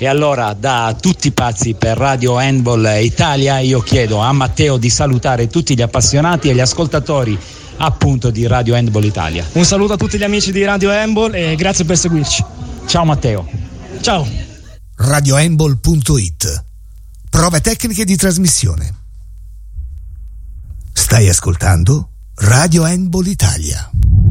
E allora, da tutti pazzi per Radio Handball Italia, io chiedo a Matteo di salutare tutti gli appassionati e gli ascoltatori appunto di Radio Handball Italia. Un saluto a tutti gli amici di Radio Handball e grazie per seguirci. Ciao Matteo. Ciao. RadioHandball.it. Prove tecniche di trasmissione. Stai ascoltando Radio Handball Italia.